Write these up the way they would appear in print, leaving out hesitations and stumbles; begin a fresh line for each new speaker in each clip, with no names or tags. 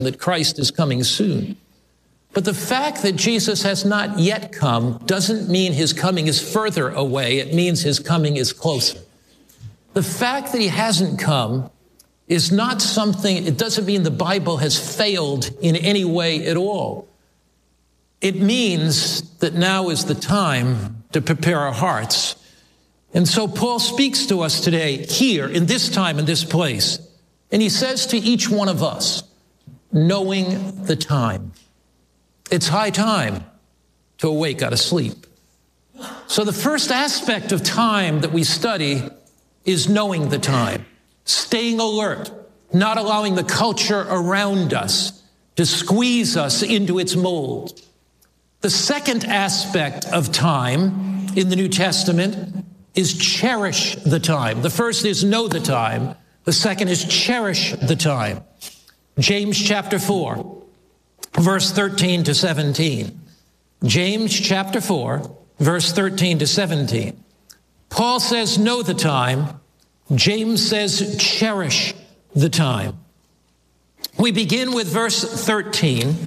that Christ is coming soon. But the fact that Jesus has not yet come doesn't mean his coming is further away. It means his coming is closer. The fact that he hasn't come is not something, it doesn't mean the Bible has failed in any way at all. It means that now is the time to prepare our hearts. And so Paul speaks to us today, here, in this time, in this place. And he says to each one of us, knowing the time. It's high time to awake out of sleep. So the first aspect of time that we study is knowing the time, staying alert, not allowing the culture around us to squeeze us into its mold. The second aspect of time in the New Testament is cherish the time. The first is know the time. The second is cherish the time. James chapter 4, verse 13 to 17. James chapter 4, verse 13 to 17. Paul says know the time. James says cherish the time. We begin with verse 13,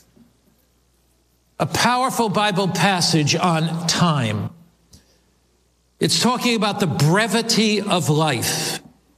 a powerful Bible passage on time. It's talking about the brevity of life.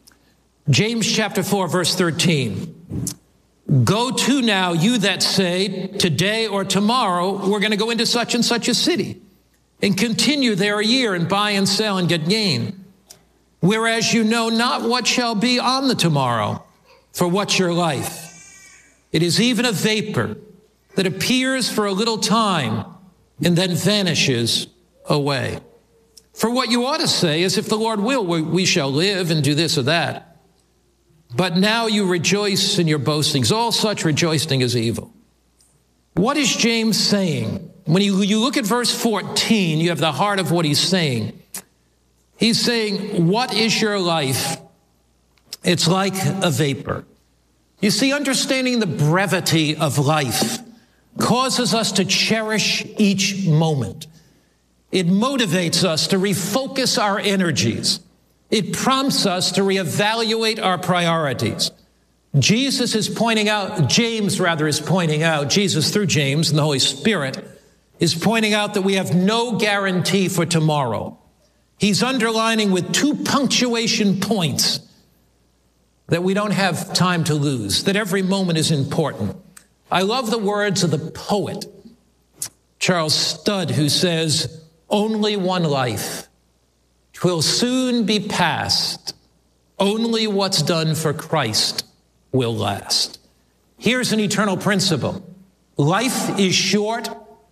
James chapter 4, verse 13. Go to now, you that say, today or tomorrow, we're going to go into such and such a city and continue there a year and buy and sell and get gain. Whereas you know not what shall be on the tomorrow, for what's your life? It is even a vapor that appears for a little time and then vanishes away. For what you ought to say is, if the Lord will, we shall live and do this or that. But now you rejoice in your boastings. All such rejoicing is evil. What is James saying? When you look at verse 14, you have the heart of what he's saying. He's saying, what is your life? It's like a vapor. You see, understanding the brevity of life causes us to cherish each moment. It motivates us to refocus our energies. It prompts us to reevaluate our priorities. Jesus is pointing out, Jesus through James and the Holy Spirit is pointing out that we have no guarantee for tomorrow. He's underlining with 2 punctuation points that we don't have time to lose, that every moment is important. I love the words of the poet, Charles Studd, who says, only one life, 'twill soon be past, only what's done for Christ will last. Here's an eternal principle. Life is short,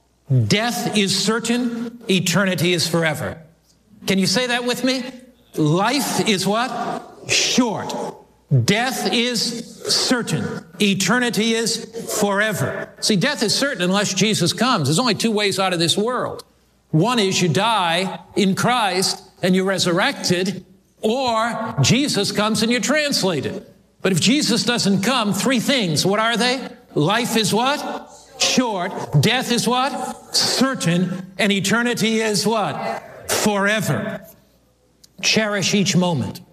death is certain, eternity is forever. Can you say that with me? Life is what? Short. Death is certain. Eternity is forever. See, death is certain unless Jesus comes. There's only 2 ways out of this world. One is you die in Christ and you're resurrected, or Jesus comes and you're translated. But if Jesus doesn't come, 3 things. What are they? Life is what? Short. Death is what? Certain. And eternity is what? Forever. Cherish each moment.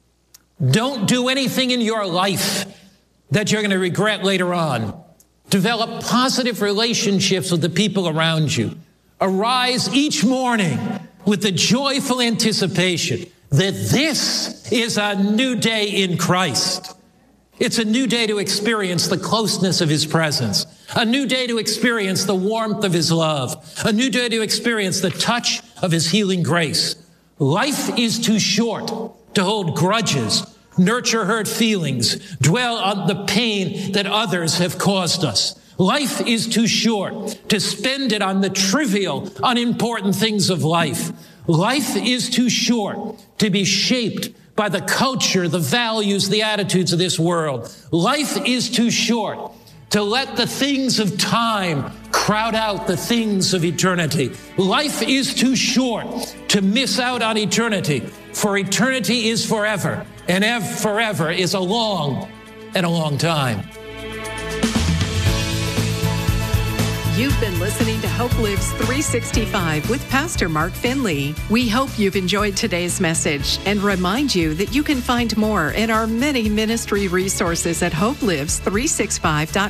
Don't do anything in your life that you're going to regret later on. Develop positive relationships with the people around you. Arise each morning with the joyful anticipation that this is a new day in Christ. It's a new day to experience the closeness of his presence, a new day to experience the warmth of his love, a new day to experience the touch of his healing grace. Life is too short to hold grudges, nurture hurt feelings, dwell on the pain that others have caused us. Life is too short to spend it on the trivial, unimportant things of life. Life is too short to be shaped by the culture, the values, the attitudes of this world. Life is too short to let the things of time crowd out the things of eternity. Life is too short to miss out on eternity, for eternity is forever, and forever is a long time.
You've been listening to Hope Lives 365 with Pastor Mark Finley. We hope you've enjoyed today's message and remind you that you can find more in our many ministry resources at hopelives365.com.